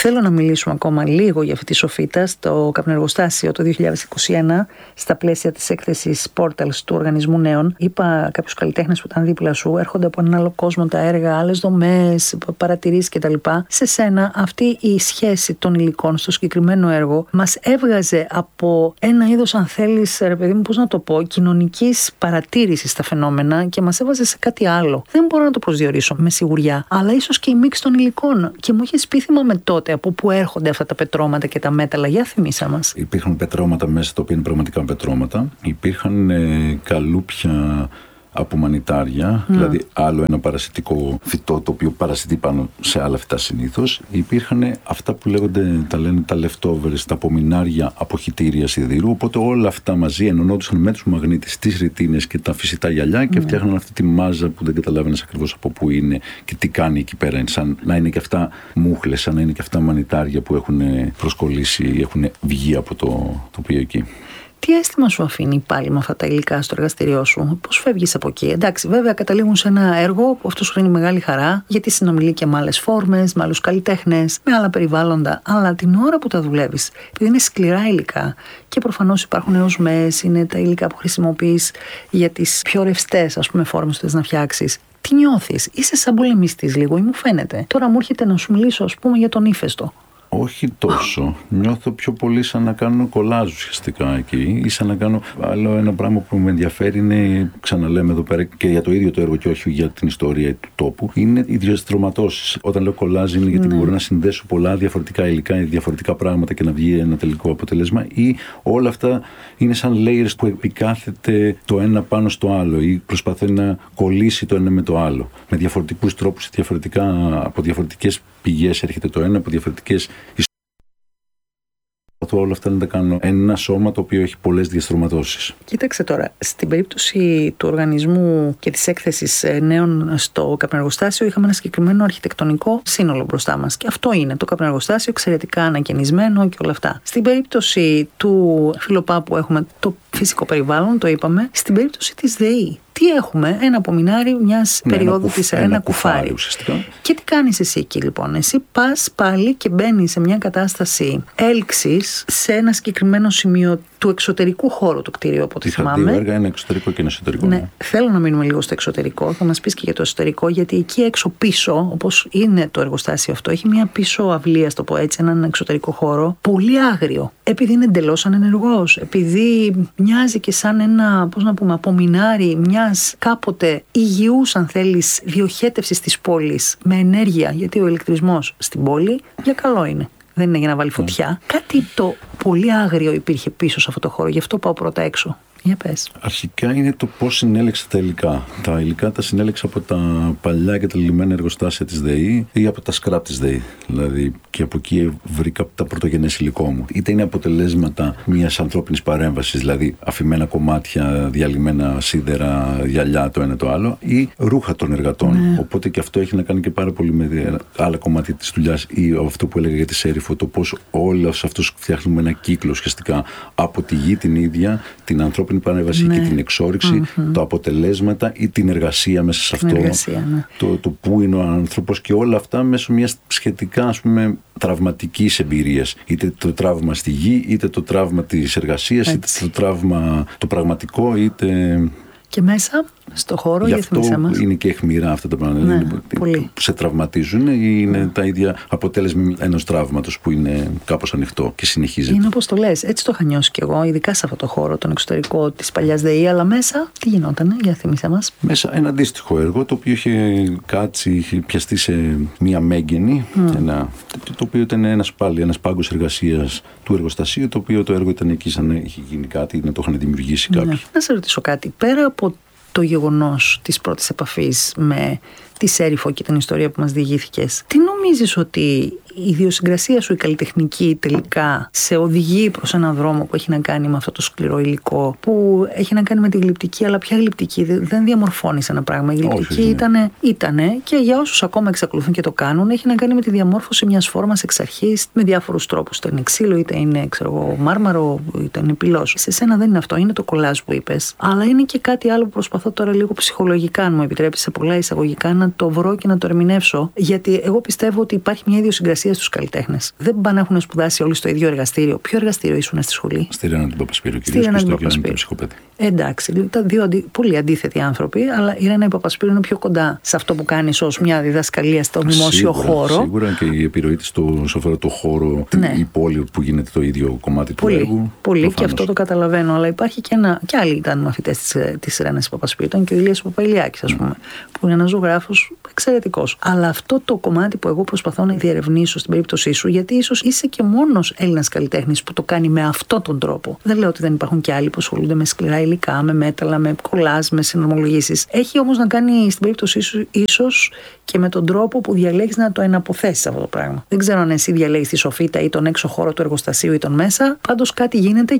Θέλω να μιλήσουμε ακόμα λίγο για αυτή τη σοφίτα στο καπνεργοστάσιο το 2021, στα πλαίσια της έκθεσης Portals του Οργανισμού Νέων. Είπα κάποιους καλλιτέχνες που ήταν δίπλα σου, έρχονται από έναν άλλο κόσμο τα έργα, άλλες δομές, παρατηρήσεις κτλ. Σε σένα, αυτή η σχέση των υλικών στο συγκεκριμένο έργο μας έβγαζε από ένα είδος, αν θέλεις, ρε παιδί μου, πώς να το πω, κοινωνικής παρατήρησης στα φαινόμενα και μας έβαζε σε κάτι άλλο. Δεν μπορώ να το προσδιορίσω με σιγουριά, αλλά ίσως και η μίξη των υλικών. Και μου είχε πει, θυμάμαι τότε, από πού έρχονται αυτά τα πετρώματα και τα μέταλλα. Για θυμίσα μας. Υπήρχαν πετρώματα μέσα, τα οποία είναι πραγματικά πετρώματα. Υπήρχαν καλούπια από μανιτάρια, δηλαδή άλλο ένα παρασιτικό φυτό το οποίο παρασιτεί πάνω σε άλλα φυτά συνήθως. Υπήρχαν αυτά που τα λένε τα leftovers, τα απομεινάρια από χυτήρια σιδήρου. Οπότε όλα αυτά μαζί ενωνόντουσαν με τους μαγνήτες, τις ρητίνες και τα φυσικά γυαλιά και φτιάχναν αυτή τη μάζα που δεν καταλάβαινες ακριβώς από πού είναι και τι κάνει εκεί πέρα. Σαν να είναι και αυτά μούχλες, σαν να είναι και αυτά μανιτάρια που έχουν προσκολήσει ή έχουν βγει από το τοπίο εκεί. Τι αίσθημα σου αφήνει πάλι με αυτά τα υλικά στο εργαστήριό σου, πώς φεύγεις από εκεί? Εντάξει, βέβαια καταλήγουν σε ένα έργο που αυτό σου φέρνει μεγάλη χαρά, γιατί συνομιλεί και με άλλες φόρμες, με άλλους καλλιτέχνες, με άλλα περιβάλλοντα. Αλλά την ώρα που τα δουλεύεις, επειδή είναι σκληρά υλικά και προφανώς υπάρχουν αιωσμές, είναι τα υλικά που χρησιμοποιείς για τις πιο ρευστές, ας πούμε, φόρμες που θες να φτιάξεις. Τι νιώθεις? Είσαι σαν πολεμιστής λίγο, ή μου φαίνεται? Τώρα μου έρχεται να σου μιλήσω, ας πούμε, για τον ύφεστο. Όχι τόσο. Νιώθω πιο πολύ σαν να κάνω κολάζ ουσιαστικά εκεί, ή σαν να κάνω άλλο ένα πράγμα που με ενδιαφέρει. Είναι, ξαναλέμε εδώ πέρα και για το ίδιο το έργο και όχι για την ιστορία του τόπου, είναι οι διαστρωματώσεις. Όταν λέω κολάζ είναι γιατί μπορώ να συνδέσω πολλά διαφορετικά υλικά ή διαφορετικά πράγματα και να βγει ένα τελικό αποτέλεσμα, ή όλα αυτά είναι σαν layers που επικάθεται το ένα πάνω στο άλλο ή προσπαθεί να κολλήσει το ένα με το άλλο. Με διαφορετικούς τρόπους, από διαφορετικές πηγές έρχεται το ένα, από διαφορετικές. Όλα αυτά να τα κάνω ένα σώμα το οποίο έχει πολλές διαστρωματώσεις. Κοίταξε τώρα, στην περίπτωση του οργανισμού και της έκθεσης νέων στο καπνεργοστάσιο είχαμε ένα συγκεκριμένο αρχιτεκτονικό σύνολο μπροστά μας. Και αυτό είναι το καπνεργοστάσιο, εξαιρετικά ανακαινισμένο και όλα αυτά. Στην περίπτωση του Φιλοπά που έχουμε το φυσικό περιβάλλον, το είπαμε. Στην περίπτωση της ΔΕΗ, τι έχουμε? Ένα απομεινάρι μιας περίοδου της, ένα κουφάρι ουσιαστικά. Και τι κάνεις εσύ εκεί λοιπόν? Εσύ πας πάλι και μπαίνεις σε μια κατάσταση έλξης σε ένα συγκεκριμένο σημείο του εξωτερικού χώρου του κτίριου, από ό,τι θυμάμαι. Το έργα είναι εξωτερικό και είναι εσωτερικό. Ναι. Θέλω να μείνουμε λίγο στο εξωτερικό. Θα μας πεις και για το εσωτερικό, γιατί εκεί έξω πίσω, όπως είναι το εργοστάσιο αυτό, έχει μια πίσω αυλία, το πω έτσι, έναν εξωτερικό χώρο, πολύ άγριο. Επειδή είναι εντελώς ανενεργός, επειδή μοιάζει και σαν ένα, πώς να πούμε, απομεινάρι μιας κάποτε υγιούς, αν θέλεις, διοχέτευσης της πόλης με ενέργεια, γιατί ο ηλεκτρισμός στην πόλη για καλό είναι. Δεν είναι για να βάλει φωτιά. Κάτι το πολύ άγριο υπήρχε πίσω σε αυτό το χώρο. Γι' αυτό πάω πρώτα έξω. Για πες. Αρχικά είναι το πώς συνέλεξα τα υλικά. Τα υλικά τα συνέλεξα από τα παλιά και τα λιμένα εργοστάσια της ΔΕΗ ή από τα σκράπ της ΔΕΗ. Δηλαδή, και από εκεί βρήκα τα πρωτογενές υλικό μου. Είτε είναι αποτελέσματα μιας ανθρώπινης παρέμβασης, δηλαδή αφημένα κομμάτια, διαλυμένα σίδερα, γυαλιά το ένα το άλλο, ή ρούχα των εργατών. Ναι. Οπότε και αυτό έχει να κάνει και πάρα πολύ με άλλα κομμάτια της δουλειάς, ή αυτό που έλεγα για τη Σέριφο, το πώς όλους αυτούς φτιάχνουμε ένα κύκλο ουσιαστικά από τη γη την ίδια, την ανθρώπινη παρέμβαση και την εξόρυξη, τα αποτελέσματα ή την εργασία μέσα σε αυτό, το πού είναι ο άνθρωπος, και όλα αυτά μέσω μιας σχετικά, ας πούμε, τραυματικής εμπειρίας. Είτε το τραύμα στη γη, είτε το τραύμα της εργασίας, είτε το τραύμα το πραγματικό, είτε... Και μέσα στο χώρο, γι' αυτό είναι και αιχμηρά αυτά τα πράγματα που σε τραυματίζουν, ή είναι τα ίδια αποτέλεσμα ενός τραύματος που είναι κάπως ανοιχτό και συνεχίζεται. Είναι όπως το λες, έτσι το είχα νιώσει κι εγώ, ειδικά σε αυτό το χώρο, τον εξωτερικό της παλιάς ΔΕΗ, αλλά μέσα τι γινότανε, για θυμίσέ μας. Μέσα ένα αντίστοιχο έργο, το οποίο είχε κάτσει, είχε πιαστεί σε μία μέγενη, το οποίο ήταν ένας πάγκος εργασίας του εργοστασίου, το οποίο το έργο ήταν εκεί σαν να είχε γίνει κάτι, να το είχαν δημιουργήσει κάποιοι. Να σε ρωτήσω κάτι, πέρα από το γεγονός της πρώτης επαφής με τη Σέριφο και την ιστορία που μας διηγήθηκες, τι νομίζεις ότι η ιδιοσυγκρασία σου, η καλλιτεχνική, τελικά σε οδηγεί προς έναν δρόμο που έχει να κάνει με αυτό το σκληρό υλικό, που έχει να κάνει με τη γλυπτική, αλλά ποια γλυπτική? Δεν διαμορφώνεις ένα πράγμα. Η γλυπτική ήτανε, και για όσους ακόμα εξακολουθούν και το κάνουν, έχει να κάνει με τη διαμόρφωση μιας φόρμας εξ αρχής με διάφορους τρόπους. Είτε είναι ξύλο, είτε είναι μάρμαρο, είτε είναι πυλός. Σε σένα δεν είναι αυτό, είναι το κολάζ που είπες. Αλλά είναι και κάτι άλλο που προσπαθώ τώρα λίγο ψυχολογικά, αν μου επιτρέπεις, σε πολλά εισαγωγικά, να το βρω και να το ερμηνεύσω. Γιατί εγώ πιστεύω ότι υπάρχει μια ιδιοσυγκρασία εργασία στους καλλιτέχνες. Δεν πάνε να έχουν σπουδάσει όλοι στο ίδιο εργαστήριο. Ποιο εργαστήριο ήσουν στη σχολή? Στη Ρένα του Παπασπύρου, κυρίως, και στο Γιάννη του Ψυχοπέτη. Εντάξει, τα δύο πολύ αντίθετοι άνθρωποι, αλλά η Ρένα Παπασπύρου είναι πιο κοντά σε αυτό που κάνεις ως μια διδασκαλία στο δημόσιο χώρο. Σίγουρα, και η επιρροή της σε αυτό το χώρο, η πόλη που γίνεται το ίδιο κομμάτι του έργου. Πολύ, προφανώς. Και αυτό το καταλαβαίνω, αλλά υπάρχει και άλλοι ήταν μαθητές της Ρένας Παπασπύρου. Ήταν και ο Ηλίας Παπαϊλιάκης, ας πούμε, που είναι ένας ζωγράφος εξαιρετικός. Αλλά αυτό το κομμάτι που εγώ προσπαθώ να διερευνήσω στην περίπτωσή σου, γιατί ίσως είσαι και μόνος Έλληνας καλλιτέχνης που το κάνει με αυτόν τον τρόπο. Δεν λέω ότι δεν υπάρχουν και άλλοι που ασχολούνται με σκληρά υλικά, με μέταλλα, με κολλάζ, με συνομολογήσεις. Έχει όμως να κάνει στην περίπτωσή σου ίσως και με τον τρόπο που διαλέγεις να το εναποθέσεις αυτό το πράγμα. Δεν ξέρω αν εσύ διαλέγεις τη σοφίτα ή τον έξω χώρο του εργοστασίου ή τον μέσα. Πάντως κάτι γίνεται